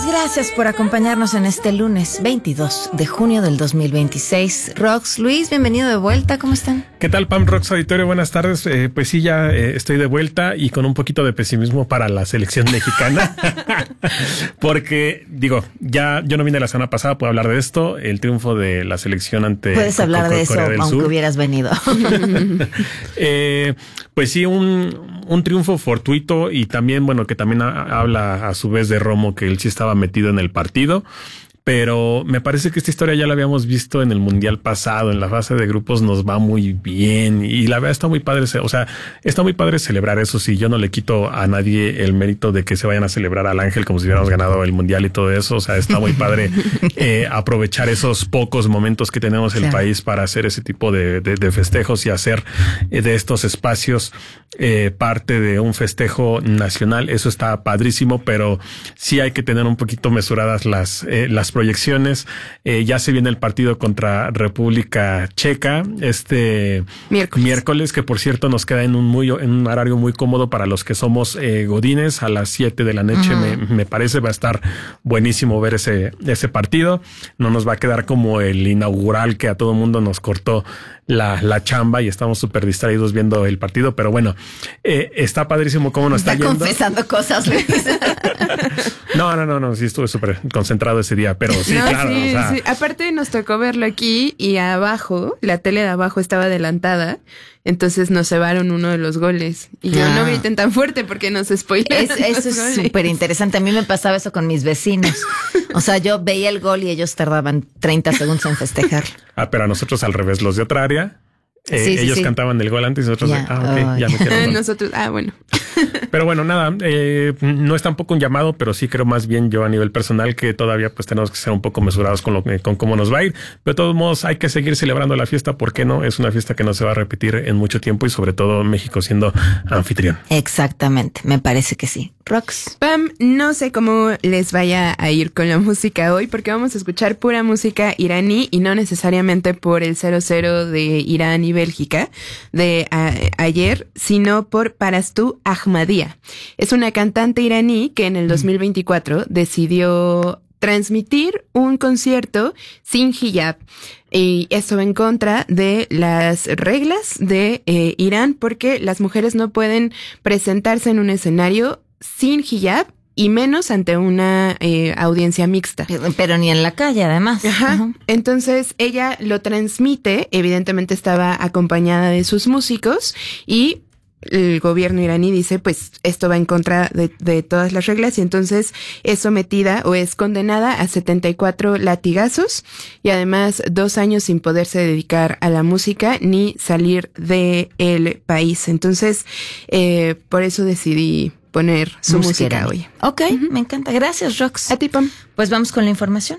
Gracias por acompañarnos en este lunes 22 de junio del 2026. Rox, Luis, bienvenido de vuelta, ¿cómo están? ¿Qué tal, Pam, Rox, auditorio? Buenas tardes. Pues sí, ya estoy de vuelta y con un poquito de pesimismo para la selección mexicana. Porque, digo, ya yo no vine la semana pasada, puedo hablar de esto, el triunfo de la selección ante Puedes hablar de eso, Corea del aunque Sur. hubieras venido. Pues sí, un triunfo fortuito y también, bueno, que también habla a su vez de Romo, que él sí estaba metido en el partido. Pero me parece que esta historia ya la habíamos visto en el Mundial pasado, en la fase de grupos nos va muy bien y la verdad está muy padre, o sea, está muy padre celebrar eso. Sí, yo no le quito a nadie el mérito de que se vayan a celebrar al Ángel como si hubiéramos ganado el Mundial y todo eso, o sea, está muy padre aprovechar esos pocos momentos que tenemos en el país para hacer ese tipo de festejos y hacer de estos espacios parte de un festejo nacional. Eso está padrísimo, pero sí hay que tener un poquito mesuradas las proyecciones. Ya se viene el partido contra República Checa este miércoles, que por cierto nos queda en un horario muy cómodo para los que somos godines, a las 7 de la noche. Me parece va a estar buenísimo ver ese partido. No nos va a quedar como el inaugural que a todo mundo nos cortó la chamba y estamos súper distraídos viendo el partido, pero bueno, está padrísimo cómo nos está yendo. Está confesando cosas, Luis. No, sí estuve súper concentrado ese día, pero sí, claro. Sí, o sea, sí. Aparte nos tocó verlo aquí y abajo, la tele de abajo estaba adelantada, entonces nos cebaron uno de los goles. Y yo no griten tan fuerte porque nos spoilearon. Eso es súper interesante. A mí me pasaba eso con mis vecinos. O sea, yo veía el gol y ellos tardaban 30 segundos en festejar. Pero a nosotros al revés, los de otra área. Ellos cantaban el gol antes y nosotros ya me quedé. Nosotros, bueno. Pero bueno, nada, no es tampoco un llamado, pero sí creo más bien yo a nivel personal que todavía pues tenemos que ser un poco mesurados con cómo nos va a ir. Pero de todos modos hay que seguir celebrando la fiesta, ¿por qué no? Es una fiesta que no se va a repetir en mucho tiempo y sobre todo México siendo anfitrión. Exactamente, me parece que sí. Rox. Pam, no sé cómo les vaya a ir con la música hoy porque vamos a escuchar pura música iraní y no necesariamente por el 0-0 de Irán y Bélgica de ayer, sino por Parastu Ahmadiyya. Es una cantante iraní que en el 2024 decidió transmitir un concierto sin hijab. Y esto va en contra de las reglas de Irán porque las mujeres no pueden presentarse en un escenario sin hijab y menos ante una audiencia mixta. Pero ni en la calle, además. Ajá. Entonces, ella lo transmite, evidentemente estaba acompañada de sus músicos y el gobierno iraní dice, pues, esto va en contra de todas las reglas y entonces es sometida o es condenada a 74 latigazos y además 2 años sin poderse dedicar a la música ni salir del país. Entonces, por eso decidí poner su música hoy. Ok, me encanta. Gracias, Rox. A ti, Pam. Pues vamos con la información.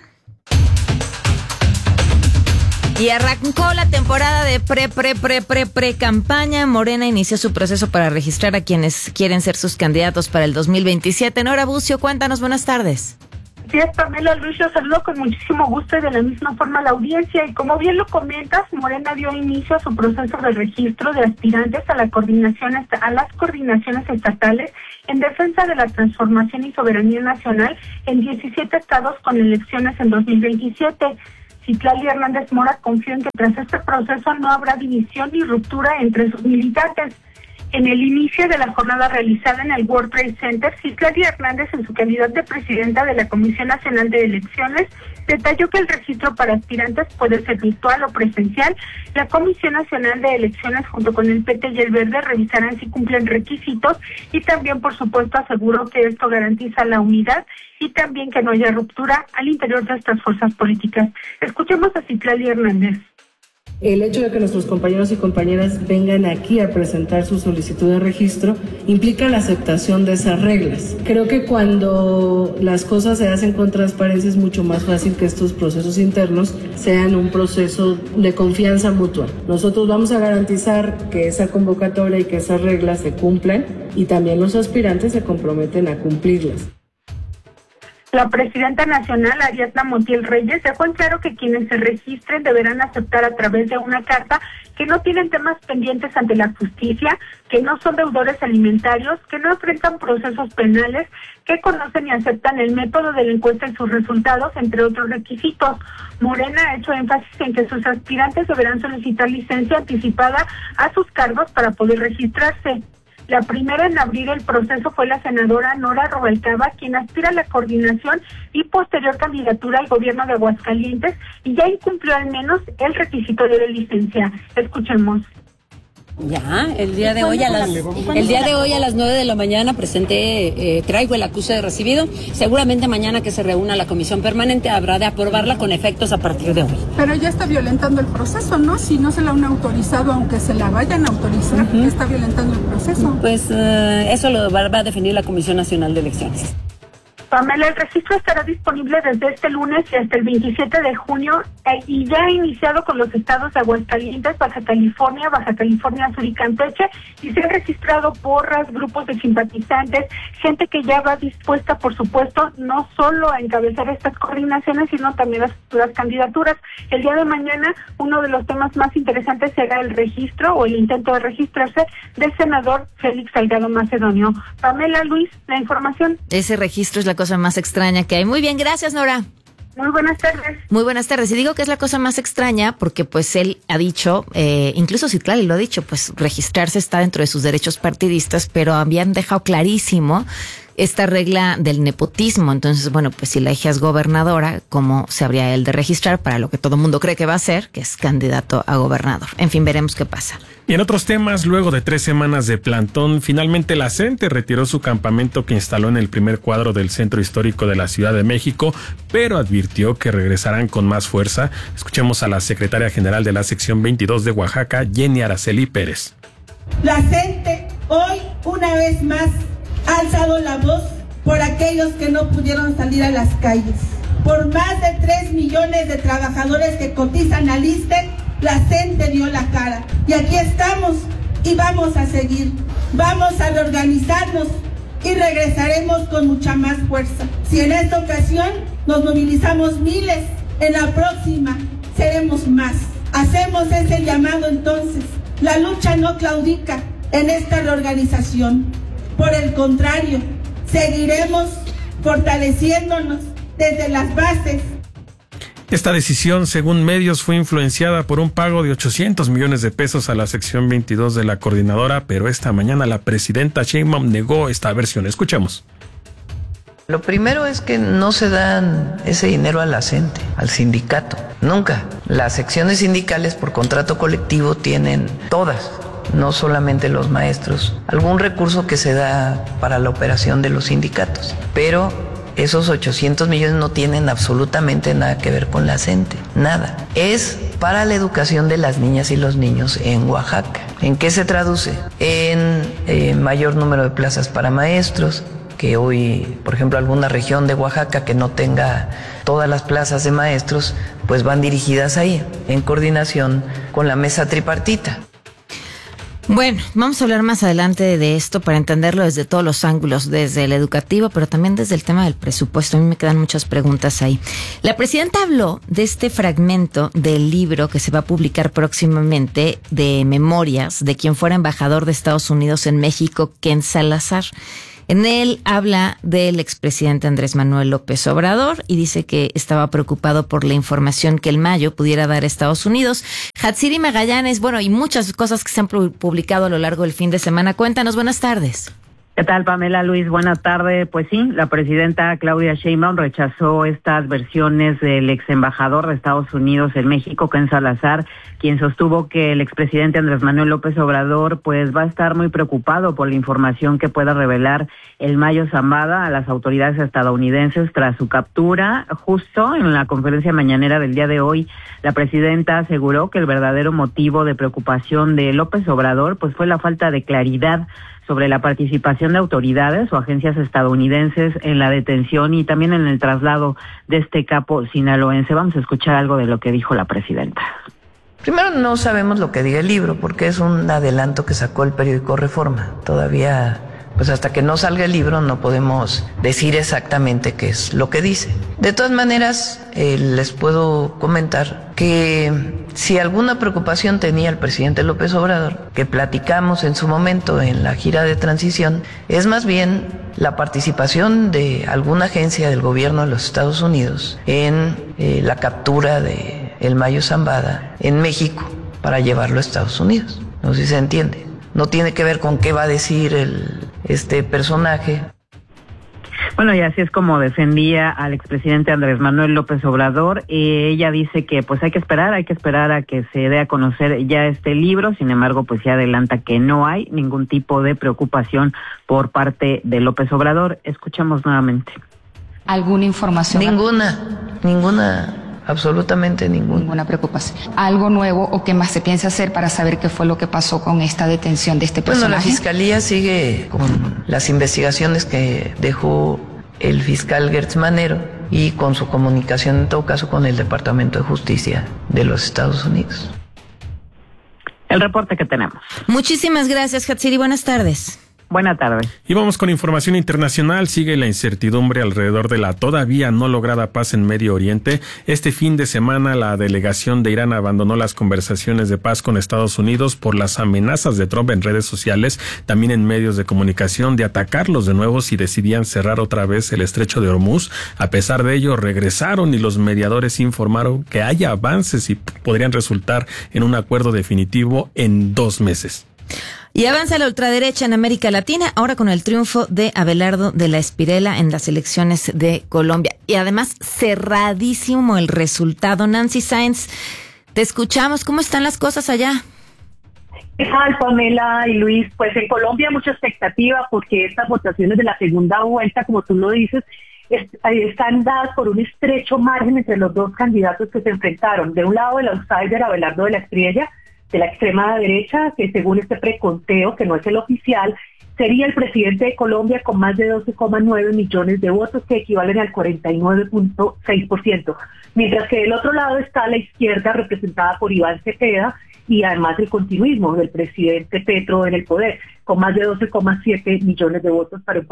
Y arrancó la temporada de pre-campaña. Morena inició su proceso para registrar a quienes quieren ser sus candidatos para el 2027. Nora Bucio, cuéntanos, buenas tardes. Sí, Pamela, Luis, los saludo con muchísimo gusto y de la misma forma a la audiencia. Y como bien lo comentas, Morena dio inicio a su proceso de registro de aspirantes a las coordinaciones estatales en defensa de la transformación y soberanía nacional en 17 estados con elecciones en 2027. Citlali Hernández Mora confió en que tras este proceso no habrá división ni ruptura entre sus militantes. En el inicio de la jornada realizada en el World Trade Center, Citlali Hernández, en su calidad de presidenta de la Comisión Nacional de Elecciones, detalló que el registro para aspirantes puede ser virtual o presencial. La Comisión Nacional de Elecciones, junto con el PT y el Verde, revisarán si cumplen requisitos y también, por supuesto, aseguró que esto garantiza la unidad y también que no haya ruptura al interior de estas fuerzas políticas. Escuchemos a Citlali Hernández. El hecho de que nuestros compañeros y compañeras vengan aquí a presentar su solicitud de registro implica la aceptación de esas reglas. Creo que cuando las cosas se hacen con transparencia es mucho más fácil que estos procesos internos sean un proceso de confianza mutua. Nosotros vamos a garantizar que esa convocatoria y que esas reglas se cumplan y también los aspirantes se comprometen a cumplirlas. La presidenta nacional, Ariadna Montiel Reyes, dejó en claro que quienes se registren deberán aceptar a través de una carta que no tienen temas pendientes ante la justicia, que no son deudores alimentarios, que no enfrentan procesos penales, que conocen y aceptan el método de la encuesta y sus resultados, entre otros requisitos. Morena ha hecho énfasis en que sus aspirantes deberán solicitar licencia anticipada a sus cargos para poder registrarse. La primera en abrir el proceso fue la senadora Nora Rubalcaba, quien aspira a la coordinación y posterior candidatura al gobierno de Aguascalientes y ya incumplió al menos el requisito de la licencia. Escuchemos. Ya, el día de hoy a las 9 de la mañana traigo el acuse de recibido. Seguramente mañana que se reúna la comisión permanente habrá de aprobarla con efectos a partir de hoy. Pero ya está violentando el proceso, ¿no? Si no se la han autorizado, aunque se la vayan a autorizar, está violentando el proceso. Pues eso lo va a definir la Comisión Nacional de Elecciones. Pamela, el registro estará disponible desde este lunes y hasta el 27 de junio y ya ha iniciado con los estados de Aguascalientes, Baja California Sur y Campeche, y se han registrado porras, grupos de simpatizantes, gente que ya va dispuesta, por supuesto, no solo a encabezar estas coordinaciones, sino también las futuras candidaturas. El día de mañana, uno de los temas más interesantes será el registro o el intento de registrarse del senador Félix Salgado Macedonio. Pamela, Luis, la información. Ese registro es la cosa más extraña que hay. Muy bien, gracias, Nora. Muy buenas tardes. Muy buenas tardes. Y digo que es la cosa más extraña porque pues él ha dicho, incluso Citlali lo ha dicho, pues registrarse está dentro de sus derechos partidistas, pero habían dejado clarísimo esta regla del nepotismo. Entonces, bueno, pues si la hija es gobernadora, ¿cómo se habría él de registrar para lo que todo el mundo cree que va a ser, que es candidato a gobernador? En fin, veremos qué pasa. Y en otros temas, luego de 3 semanas de plantón, finalmente la CENTE retiró su campamento que instaló en el primer cuadro del Centro Histórico de la Ciudad de México, pero advirtió que regresarán con más fuerza. Escuchemos a la secretaria general de la sección 22 de Oaxaca, Jenny Araceli Pérez. La CENTE hoy, una vez más, ha alzado la voz por aquellos que no pudieron salir a las calles. Por más de 3 millones de trabajadores que cotizan al ISSSTE, la CENTE dio la cara. Y aquí estamos y vamos a seguir. Vamos a reorganizarnos y regresaremos con mucha más fuerza. Si en esta ocasión nos movilizamos miles, en la próxima seremos más. Hacemos ese llamado entonces. La lucha no claudica en esta reorganización. Por el contrario, seguiremos fortaleciéndonos desde las bases. Esta decisión, según medios, fue influenciada por un pago de 800 millones de pesos a la sección 22 de la coordinadora, pero esta mañana la presidenta Sheinbaum negó esta versión. Escuchemos. Lo primero es que no se dan ese dinero a la CENTE, al sindicato. Nunca. Las secciones sindicales por contrato colectivo tienen todas, no solamente los maestros, algún recurso que se da para la operación de los sindicatos. Pero esos 800 millones no tienen absolutamente nada que ver con la CENTE, nada. Es para la educación de las niñas y los niños en Oaxaca. ¿En qué se traduce? En mayor número de plazas para maestros, que hoy, por ejemplo, alguna región de Oaxaca que no tenga todas las plazas de maestros, pues van dirigidas ahí, en coordinación con la mesa tripartita. Bueno, vamos a hablar más adelante de esto para entenderlo desde todos los ángulos, desde el educativo, pero también desde el tema del presupuesto. A mí me quedan muchas preguntas ahí. La presidenta habló de este fragmento del libro que se va a publicar próximamente de memorias de quien fuera embajador de Estados Unidos en México, Ken Salazar. En él habla del expresidente Andrés Manuel López Obrador y dice que estaba preocupado por la información que el Mayo pudiera dar a Estados Unidos. Hatsiri Magallanes, bueno, y muchas cosas que se han publicado a lo largo del fin de semana. Cuéntanos, buenas tardes. ¿Qué tal, Pamela, Luis? Buenas tardes. Pues sí, la presidenta Claudia Sheinbaum rechazó estas versiones del ex embajador de Estados Unidos en México, Ken Salazar, quien sostuvo que el expresidente Andrés Manuel López Obrador pues va a estar muy preocupado por la información que pueda revelar el Mayo Zambada a las autoridades estadounidenses tras su captura. Justo en la conferencia mañanera del día de hoy, la presidenta aseguró que el verdadero motivo de preocupación de López Obrador pues fue la falta de claridad sobre la participación de autoridades o agencias estadounidenses en la detención y también en el traslado de este capo sinaloense. Vamos a escuchar algo de lo que dijo la presidenta. Primero, no sabemos lo que diga el libro, porque es un adelanto que sacó el periódico Reforma. Todavía pues hasta que no salga el libro no podemos decir exactamente qué es lo que dice. De todas maneras, les puedo comentar que si alguna preocupación tenía el presidente López Obrador, que platicamos en su momento en la gira de transición, es más bien la participación de alguna agencia del gobierno de los Estados Unidos en la captura de el Mayo Zambada en México para llevarlo a Estados Unidos. No sé si se entiende. No tiene que ver con qué va a decir este personaje. Bueno, y así es como defendía al expresidente Andrés Manuel López Obrador. Ella dice que pues hay que esperar a que se dé a conocer ya este libro. Sin embargo, pues ya adelanta que no hay ningún tipo de preocupación por parte de López Obrador. Escuchamos nuevamente. ¿Alguna información? Ninguna. Absolutamente ninguna preocupación. ¿Algo nuevo o qué más se piensa hacer para saber qué fue lo que pasó con esta detención de este personaje? Bueno, la Fiscalía sigue con las investigaciones que dejó el fiscal Gertz Manero y con su comunicación, en todo caso, con el Departamento de Justicia de los Estados Unidos. El reporte que tenemos. Muchísimas gracias, Hatsiri. Buenas tardes. Buenas tardes. Y vamos con información internacional. Sigue la incertidumbre alrededor de la todavía no lograda paz en Medio Oriente. Este fin de semana la delegación de Irán abandonó las conversaciones de paz con Estados Unidos por las amenazas de Trump en redes sociales, también en medios de comunicación, de atacarlos de nuevo si decidían cerrar otra vez el estrecho de Hormuz. A pesar de ello, regresaron y los mediadores informaron que hay avances y podrían resultar en un acuerdo definitivo en 2 meses. Y avanza la ultraderecha en América Latina, ahora con el triunfo de Abelardo de la Espriella en las elecciones de Colombia. Y además, cerradísimo el resultado. Nancy Sáenz, te escuchamos. ¿Cómo están las cosas allá? ¿Qué tal, Pamela y Luis? Pues en Colombia mucha expectativa porque estas votaciones de la segunda vuelta, como tú lo dices, están dadas por un estrecho margen entre los dos candidatos que se enfrentaron. De un lado, el outsider Abelardo de la Espriella, de la extrema derecha, que según este preconteo, que no es el oficial, sería el presidente de Colombia con más de 12,9 millones de votos, que equivalen al 49.6%. Mientras que del otro lado está la izquierda, representada por Iván Cepeda, y además el continuismo del presidente Petro en el poder, con más de 12,7 millones de votos para un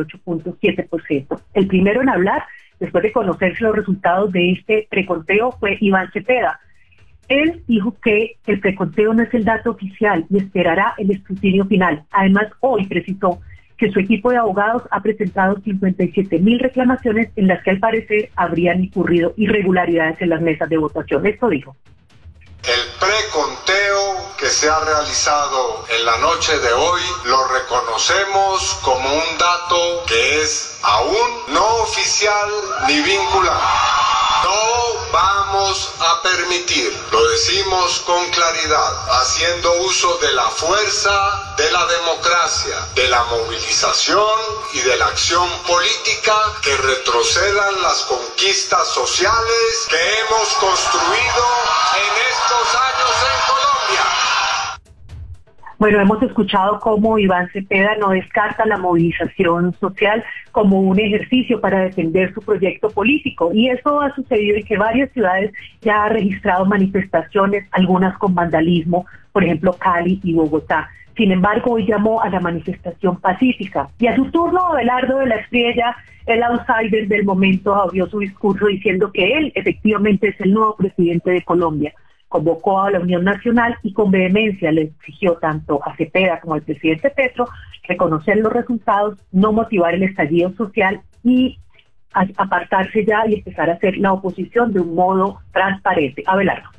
48.7%. El primero en hablar, después de conocerse los resultados de este preconteo, fue Iván Cepeda. Él dijo que el preconteo no es el dato oficial y esperará el escrutinio final. Además, hoy precisó que su equipo de abogados ha presentado 57,000 reclamaciones en las que al parecer habrían incurrido irregularidades en las mesas de votación. Esto dijo. El preconteo que se ha realizado en la noche de hoy lo reconocemos como un dato que es aún no oficial ni vinculante. No vamos a permitir, lo decimos con claridad, haciendo uso de la fuerza de la democracia, de la movilización y de la acción política, que retrocedan las conquistas sociales que hemos construido en estos años en Colombia. Bueno, hemos escuchado cómo Iván Cepeda no descarta la movilización social como un ejercicio para defender su proyecto político. Y eso ha sucedido en que varias ciudades ya han registrado manifestaciones, algunas con vandalismo, por ejemplo Cali y Bogotá. Sin embargo, hoy llamó a la manifestación pacífica. Y a su turno, Abelardo de la Espriella, el outsider del momento, abrió su discurso diciendo que él efectivamente es el nuevo presidente de Colombia. Convocó a la Unión Nacional y con vehemencia le exigió tanto a Cepeda como al presidente Petro reconocer los resultados, no motivar el estallido social y apartarse ya y empezar a hacer la oposición de un modo transparente. Abelardo.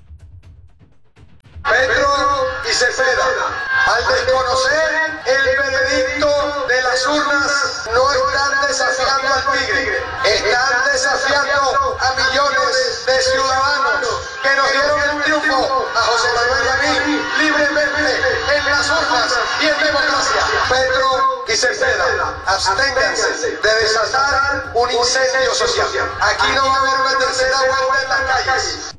Petro y Cepeda, al desconocer el veredicto de las urnas, no están desafiando al tigre, están desafiando a millones de ciudadanos que nos dieron el triunfo a José Manuel y a mí libremente en las urnas y en democracia. Petro y Cepeda, absténganse de desatar un incendio social. Aquí no va a haber una tercera vuelta en las calles.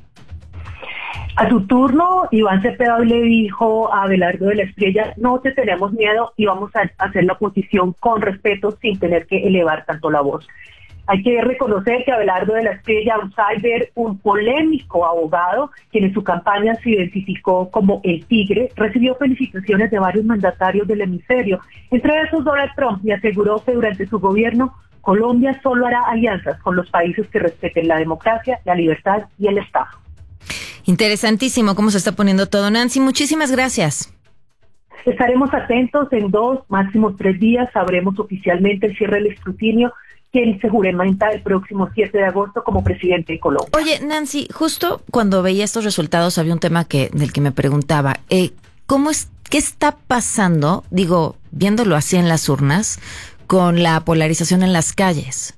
A su turno, Iván Cepeda le dijo a Abelardo de la Espriella: no te tenemos miedo y vamos a hacer la oposición con respeto sin tener que elevar tanto la voz. Hay que reconocer que Abelardo de la Estrella Ausaiber, un polémico abogado, quien en su campaña se identificó como el Tigre, recibió felicitaciones de varios mandatarios del hemisferio, entre esos Donald Trump, y aseguró que durante su gobierno Colombia solo hará alianzas con los países que respeten la democracia, la libertad y el Estado. Interesantísimo cómo se está poniendo todo. Nancy, muchísimas gracias. Estaremos atentos, en 2, máximo 3 días, sabremos oficialmente el cierre del escrutinio, quien se juramenta el próximo 7 de agosto como presidente de Colombia. Oye, Nancy, justo cuando veía estos resultados había un tema del que me preguntaba, ¿qué está pasando, viéndolo así en las urnas, con la polarización en las calles?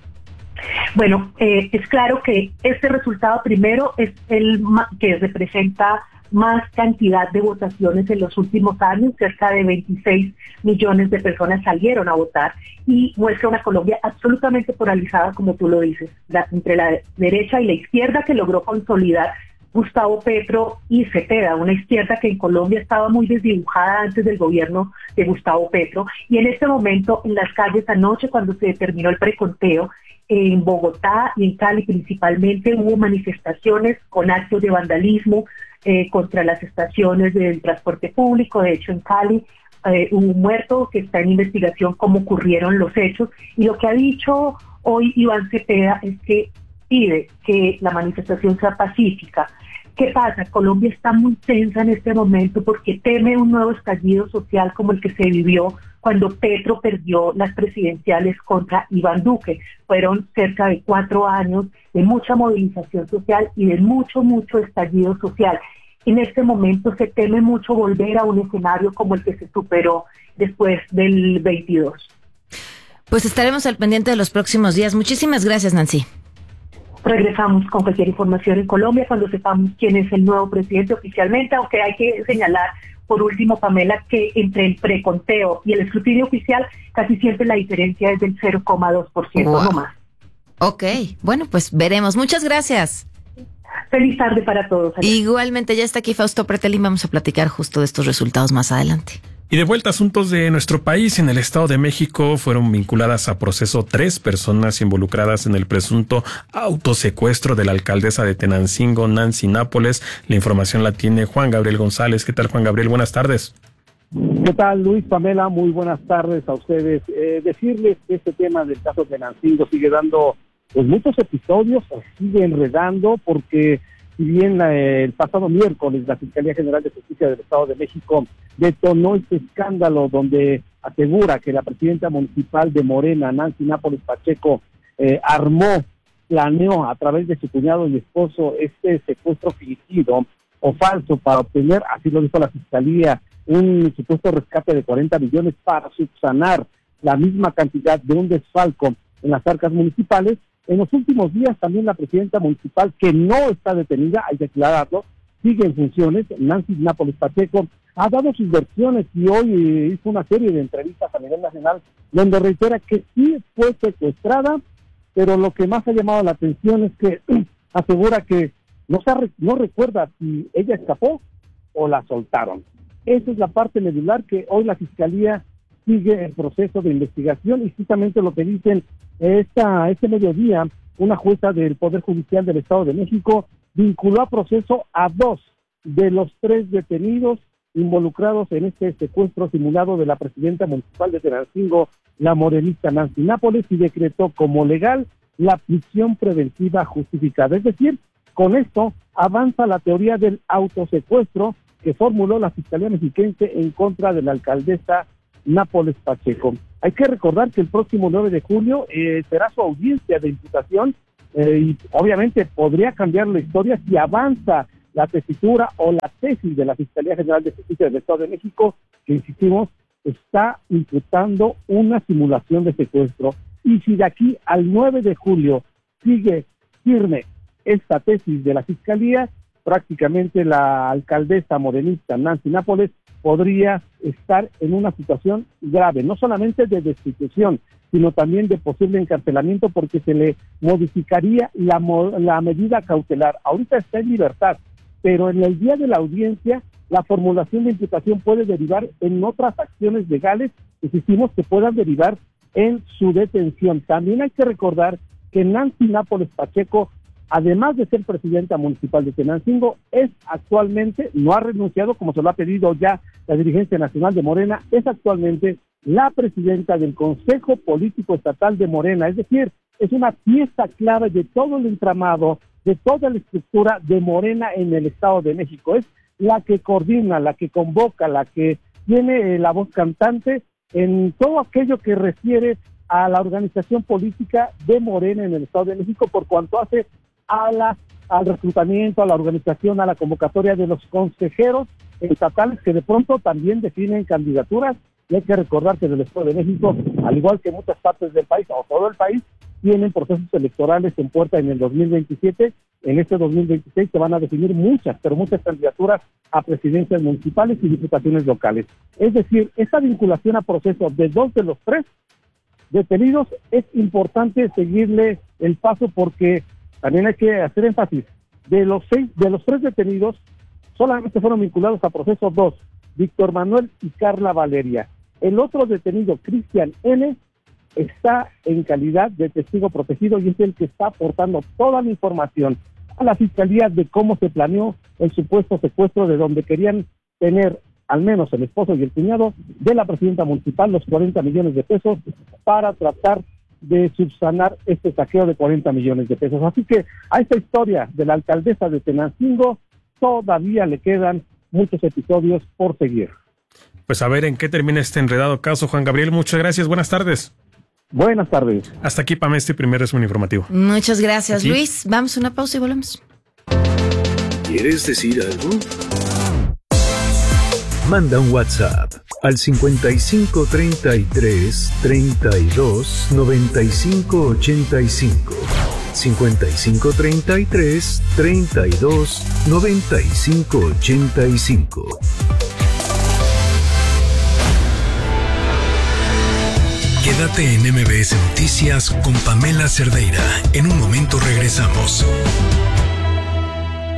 Bueno, es claro que este resultado primero es el que representa más cantidad de votaciones en los últimos años, cerca de 26 millones de personas salieron a votar y muestra una Colombia absolutamente polarizada, como tú lo dices, entre la derecha y la izquierda, que logró consolidar Gustavo Petro y Cepeda, una izquierda que en Colombia estaba muy desdibujada antes del gobierno de Gustavo Petro, y en este momento en las calles anoche, cuando se determinó el preconteo, en Bogotá y en Cali principalmente, hubo manifestaciones con actos de vandalismo contra las estaciones del transporte público. De hecho, en Cali hubo un muerto, que está en investigación cómo ocurrieron los hechos, y lo que ha dicho hoy Iván Cepeda es que pide que la manifestación sea pacífica. ¿Qué pasa? Colombia está muy tensa en este momento porque teme un nuevo estallido social como el que se vivió cuando Petro perdió las presidenciales contra Iván Duque. Fueron cerca de 4 años de mucha movilización social y de mucho estallido social. En este momento se teme mucho volver a un escenario como el que se superó después del 22. Pues estaremos al pendiente de los próximos días. Muchísimas gracias, Nancy. Regresamos con cualquier información en Colombia cuando sepamos quién es el nuevo presidente oficialmente, aunque hay que señalar, por último, Pamela, que entre el preconteo y el escrutinio oficial casi siempre la diferencia es del 0,2%, no más. Ok, bueno, pues veremos. Muchas gracias. Feliz tarde para todos. Igualmente, ya está aquí Fausto Pretelín, vamos a platicar justo de estos resultados más adelante. Y de vuelta a asuntos de nuestro país, en el Estado de México fueron vinculadas a proceso 3 personas involucradas en el presunto autosecuestro de la alcaldesa de Tenancingo, Nancy Nápoles. La información la tiene Juan Gabriel González. ¿Qué tal, Juan Gabriel? Buenas tardes. ¿Qué tal, Luis, Pamela? Muy buenas tardes a ustedes. Decirles que este tema del caso de Tenancingo sigue dando muchos episodios, sigue enredando, porque si bien el pasado miércoles la Fiscalía General de Justicia del Estado de México detonó este escándalo donde asegura que la presidenta municipal de Morena, Nancy Nápoles Pacheco, planeó a través de su cuñado y esposo este secuestro fingido o falso para obtener, así lo dijo la Fiscalía, un supuesto rescate de 40 millones para subsanar la misma cantidad de un desfalco en las arcas municipales. En los últimos días también la presidenta municipal, que no está detenida, hay que aclararlo, sigue en funciones, Nancy Nápoles Pacheco, ha dado sus versiones y hoy hizo una serie de entrevistas a nivel nacional donde reitera que sí fue secuestrada, pero lo que más ha llamado la atención es que asegura que no recuerda si ella escapó o la soltaron. Esa es la parte medular que hoy la Fiscalía sigue el proceso de investigación, y justamente lo que dicen este mediodía, una jueza del Poder Judicial del Estado de México vinculó a proceso a 2 de los 3 detenidos involucrados en este secuestro simulado de la presidenta municipal de Tenancingo, la morenista Nancy Nápoles, y decretó como legal la prisión preventiva justificada. Es decir, con esto avanza la teoría del autosecuestro que formuló la Fiscalía Mexiquense en contra de la alcaldesa Nápoles Pacheco. Hay que recordar que el próximo 9 de julio será su audiencia de imputación y obviamente podría cambiar la historia si avanza la tesitura o la tesis de la Fiscalía General de Justicia del Estado de México, que insistimos, está imputando una simulación de secuestro. Y si de aquí al 9 de julio sigue firme esta tesis de la Fiscalía, prácticamente la alcaldesa morenista Nancy Nápoles podría estar en una situación grave, no solamente de destitución, sino también de posible encarcelamiento, porque se le modificaría la medida cautelar. Ahorita está en libertad, pero en el día de la audiencia la formulación de imputación puede derivar en otras acciones legales, insistimos, que puedan derivar en su detención. También hay que recordar que Nancy Nápoles Pacheco, además de ser presidenta municipal de Tenancingo, es actualmente, no ha renunciado como se lo ha pedido ya la dirigencia nacional de Morena, es actualmente la presidenta del Consejo Político Estatal de Morena, es decir, es una pieza clave de todo el entramado, de toda la estructura de Morena en el Estado de México. Es la que coordina, la que convoca, la que tiene la voz cantante en todo aquello que refiere a la organización política de Morena en el Estado de México, por cuanto hace al reclutamiento, a la organización, a la convocatoria de los consejeros estatales que de pronto también definen candidaturas. Y hay que recordar que del Estado de México, al igual que muchas partes del país, o todo el país, tienen procesos electorales en puerta en el 2027. En este 2026 se van a definir muchas candidaturas a presidencias municipales y diputaciones locales. Es decir, esta vinculación a procesos de 2 de los 3 detenidos es importante seguirle el paso, porque también hay que hacer énfasis, de los 3 detenidos, solamente fueron vinculados a procesos 2, Víctor Manuel y Carla Valeria. El otro detenido, Cristian N., está en calidad de testigo protegido y es el que está aportando toda la información a la Fiscalía de cómo se planeó el supuesto secuestro, de donde querían tener al menos el esposo y el cuñado de la presidenta municipal los 40 millones de pesos para tratar de subsanar este saqueo de 40 millones de pesos. Así que a esta historia de la alcaldesa de Tenancingo todavía le quedan muchos episodios por seguir. Pues a ver en qué termina este enredado caso. Juan Gabriel, muchas gracias. Buenas tardes. Buenas tardes. Hasta aquí, Pam, este primer resumen informativo. Muchas gracias, Aquí. Luis. Vamos a una pausa y volvemos. ¿Quieres decir algo? Manda un WhatsApp al 5533 32 95 85. 5533 32 95 85. Quédate en MBS Noticias con Pamela Cerdeira. En un momento regresamos.